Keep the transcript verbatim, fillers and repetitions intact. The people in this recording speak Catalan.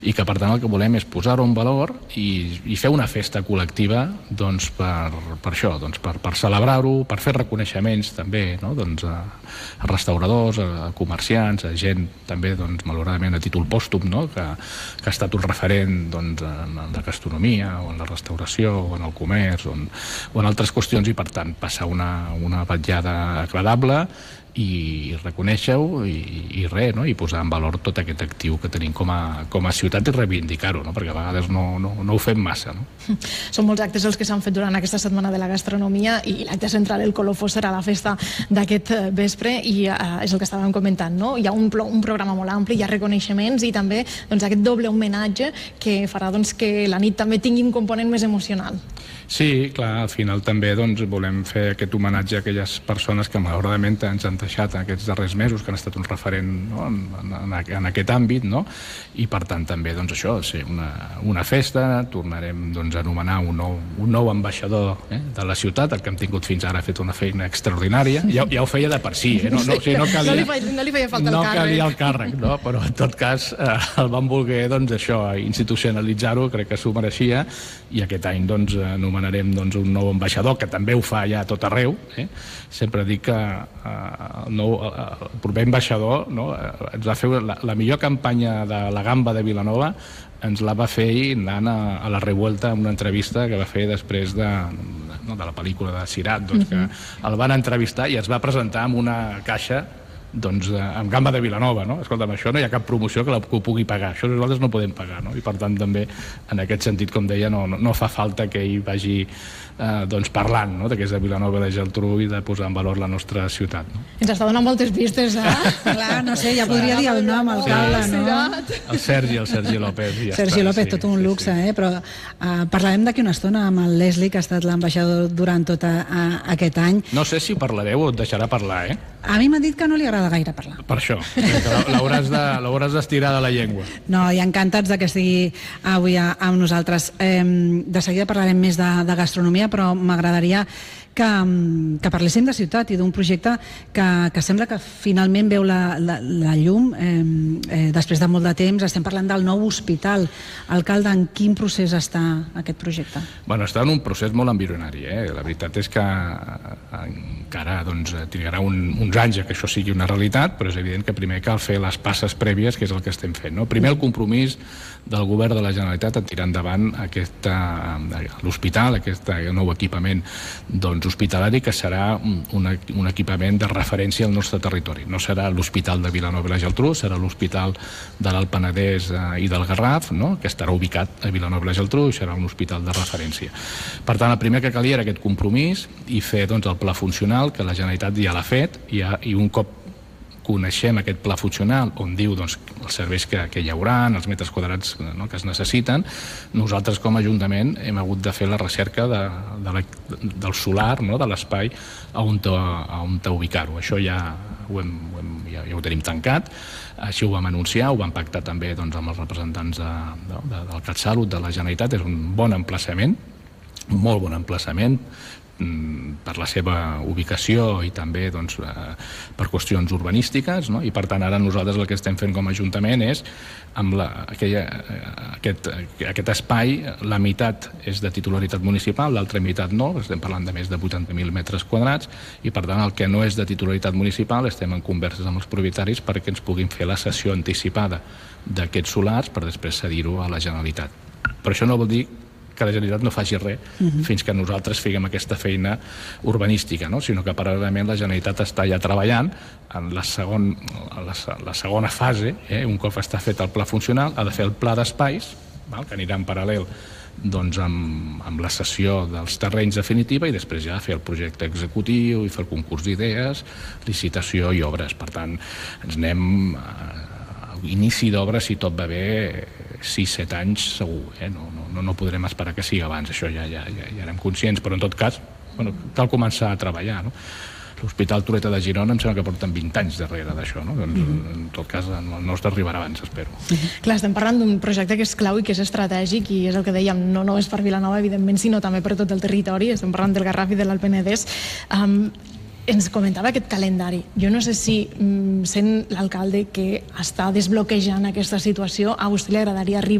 i que per tant el que volem és posar-ho en valor i, i fer una festa col·lectiva doncs, per, per això, doncs, per, per celebrar-ho, per fer reconeixements també, no? doncs, a, a restauradors, a comerciants, a gent també doncs, malauradament a títol pòstum, no? que, que ha estat un referent doncs, en, en la gastronomia o en la restauració o en el comerç o en, o en altres qüestions i per tant passar una, una vetllada agradable i reconèixer-ho i, i res, no? I posar en valor tot aquest actiu que tenim com a, com a ciutat i reivindicar-ho, no? Perquè a vegades no, no, no ho fem massa. No? Són molts actes els que s'han fet durant aquesta setmana de la gastronomia i l'acte central, el colofó, serà la festa d'aquest vespre i uh, és el que estàvem comentant, no? Hi ha un, un programa molt ampli, hi ha reconeixements i també doncs, aquest doble homenatge que farà doncs, que la nit també tingui un component més emocional. Sí, clar, al final també doncs, volem fer aquest homenatge a aquelles persones que malauradament ens han deixat en aquests darrers mesos, que han estat un referent no? en, en, en aquest àmbit, no? I per tant també doncs, això, sí, una, una festa, tornarem doncs, a anomenar un nou, un nou ambaixador eh, de la ciutat, el que hem tingut fins ara ha fet una feina extraordinària, ja, ja ho feia de per si, eh? no, no, o sigui, no, calia, no, li feia, no li feia falta no el càrrec. calia el càrrec, no? Però en tot cas eh, el van voler doncs, això, institucionalitzar-ho, crec que s'ho mereixia, i aquest any doncs, anomenarem doncs, un nou ambaixador, que també ho fa ja a tot arreu. Eh? Sempre dic que eh, el, nou, el proper ambaixador no? eh, ens va fer la, la millor campanya de la gamba de Vilanova, ens la va fer anant a, a la Revuelta en una entrevista que va fer després de, no, de la pel·lícula de Sirat, doncs, que el van entrevistar i es va presentar amb una caixa doncs, amb gamba de Vilanova, no? Escolta'm, això no hi ha cap promoció que, la, que ho pugui pagar, això nosaltres no podem pagar, no? I per tant també en aquest sentit, com deia, no, no, no fa falta que ell vagi eh, doncs parlant, no? De que és de Vilanova i la Geltrú i de posar en valor la nostra ciutat, no? Ens està donant moltes pistes, eh? Clar, no sé, ja podria dir el nom, alcalde, no? El Sergi, el Sergi López. Ja Sergi està, López, sí, tot un sí, luxe, sí. eh? Però uh, parlarem d'aquí una estona amb el Leslie, que ha estat l'ambaixador durant tot a, a, aquest any. No sé si parlareu o et deixarà parlar, eh? A mi m'ha dit que no li agrada gaire parlar. Per això, l'hauràs d'estirar de la llengua. No, i encantats de que estigui avui a, amb nosaltres. Eh, de seguida parlarem més de, de gastronomia, però m'agradaria que, que parléssim de ciutat i d'un projecte que, que sembla que finalment veu la, la, la llum eh, eh, després de molt de temps. Estem parlant del nou hospital. Alcalde, en quin procés està aquest projecte? Bueno, està en un procés molt embrionari, eh? La veritat és que encara doncs, trigarà un, uns anys que això sigui una realitat, però és evident que primer cal fer les passes prèvies, que és el que estem fent, no? Primer el compromís del govern de la Generalitat a tirar endavant l'hospital, aquest nou equipament doncs, hospitalari, que serà un, un equipament de referència al nostre territori. No serà l'hospital de Vilanova i la Geltrú, serà l'hospital de l'Alt Penedès i del Garraf, no? Que estarà ubicat a Vilanova i la Geltrú i serà un hospital de referència. Per tant, el primer que calia era aquest compromís i fer doncs, el pla funcional, que la Generalitat ja l'ha fet, i, ha, i un cop coneixem aquest pla funcional on diu doncs, els serveis que, que hi haurà, els metres quadrats no, que es necessiten, nosaltres com a Ajuntament hem hagut de fer la recerca de, de la, del solar, no, de l'espai on, on ubicar-ho. Això ja ho, hem, ho, hem, ja, ja ho tenim tancat, així ho vam anunciar, ho vam pactar també doncs, amb els representants de, de, de, del CatSalut, de la Generalitat. És un bon emplaçament, un molt bon emplaçament, per la seva ubicació i també doncs, per qüestions urbanístiques, no? I per tant ara nosaltres el que estem fent com a Ajuntament és amb la, aquella, aquest, aquest espai, la meitat és de titularitat municipal, l'altra meitat no, estem parlant de més de vuitanta mil metres quadrats i per tant el que no és de titularitat municipal estem en converses amb els propietaris perquè ens puguin fer la cessió anticipada d'aquests solars per després cedir-ho a la Generalitat. Però això no vol dir que la Generalitat no faci res uh-huh. fins que nosaltres figuem aquesta feina urbanística, no? Sinó que paral·lelament la Generalitat està ja treballant en la, segon, la, la segona fase, eh? Un cop està fet el pla funcional, ha de fer el pla d'espais, que anirà en paral·lel doncs, amb, amb la cessió dels terrenys definitiva i després ja fer el projecte executiu i fer el concurs d'idees, licitació i obres. Per tant, ens anem a inici d'obres, si tot va bé, sis set anys segur, eh? no, no, no podrem esperar que sigui abans, això ja, ja, ja, ja érem conscients, però en tot cas bueno, cal començar a treballar, no? L'Hospital Trueta de Girona em sembla que porten vint anys darrere d'això, no? Doncs, mm-hmm. En tot cas el nostre arribarà abans, espero. Mm-hmm. Clar, estem parlant d'un projecte que és clau i que és estratègic i és el que dèiem, no només per Vilanova, evidentment, sinó també per tot el territori. Estem parlant del Garraf i de l'Alt Penedès. Um, ens comentava aquest calendari. Jo no sé si, mm, sent l'alcalde que està desbloquejant aquesta situació, a vostè li agradaria arribar